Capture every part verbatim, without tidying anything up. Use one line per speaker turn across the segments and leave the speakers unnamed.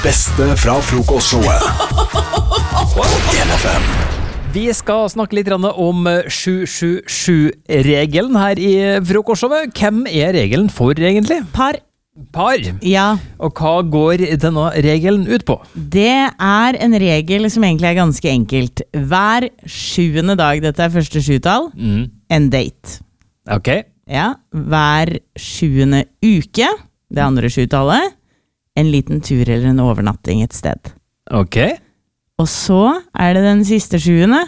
beste fra frokostshowet på en F M.
Vi skal snakke litt om sju sju sju-regelen her i frokostshowet. Hvem er regelen for egentlig?
Par.
Par?
Ja.
Og hva går denne regelen ut på?
Det er en regel som egentlig er ganske enkelt. Hver sjuende dag, dette er første sjutall,
Mm.
en date.
Ok.
Ja, hver sjuende uke, det andre sjutallet, en liten tur eller en overnatting et sted.
Ok.
Og så er det den siste sjuende,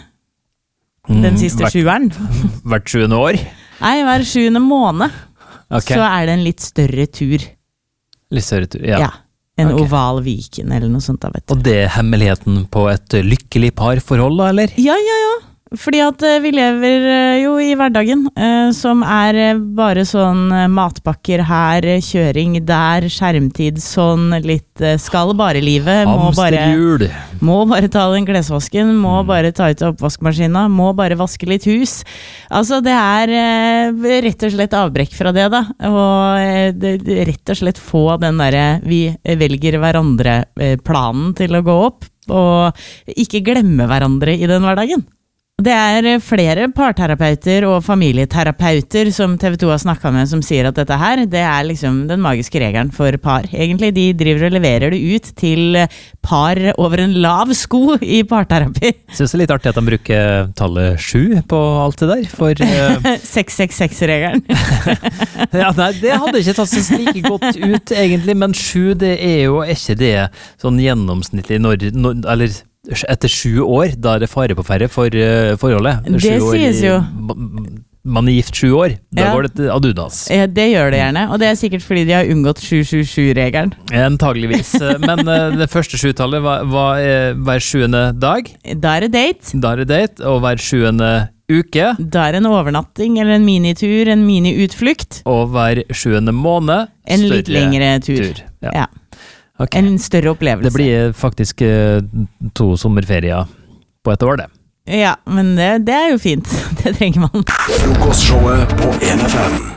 den siste
hvert,
sjueren.
Hvert sjuende år?
Nei, hver sjuende måned,
Ok.
så er det en litt større tur.
Litt større tur, ja.
Ja, en
Ok.
oval Viken eller noe sånt da, vet du.
Og det er hemmeligheten på et lykkelig parforhold da, eller?
Ja, ja, ja. Fordi at eh, vi lever eh, jo i hverdagen, eh, som er eh, bare sånn eh, matpakker her, eh, kjøring der, skjermtid, sånn litt eh, skal bare livet, må bare,
Hamsterhjul.
må bare ta den klesvasken, må bare ta ut oppvaskmaskina, må bare vaske litt hus. Altså det er eh, rett og slett avbrekk fra det da, og eh, det, det, rett og slett få den der vi velger hverandre eh, planen til å gå opp, og ikke glemme hverandre i den hverdagen. Det er flere parterapeuter og familieterapeuter som T V to har snakket med som sier at dette her, det er liksom den magiske regelen for par. Egentlig, de driver og leverer det ut til par over en lav sko i parterapi.
Synes det er litt artig at de bruker tallet sju på alt det der, for... Uh,
seks seks seks-regelen.
ja, nei, det hadde ikke tatt seg like godt ut egentlig, men sju, det er jo ikke det sånn gjennomsnittlig når, når eller... Etter sju år, da er det fare på færre for uh, forholdet.
Det
Sju år
sies
i-
jo.
Man er gift sju år, da
Ja.
går det til adunas.
Ja, det gjør det gjerne, og det er sikkert fordi de har unngått sju sju sju-regelen.
Antageligvis. Men uh, det første sjutallet var, var uh, hver sjuende dag.
Da er det date,
Da er det date, og hver sjuende uke.
da er det en overnatting eller en minitur, en miniutflukt,
Og hver sjuende måned.
en litt
større
lengre tur.
tur. Ja.
Ja.
Ok.
En større opplevelse.
Det blir faktisk uh, to sommerferier på et år, det.
Ja, men det, det er jo fint. Det trenger man.
Frokostshowet på en F M.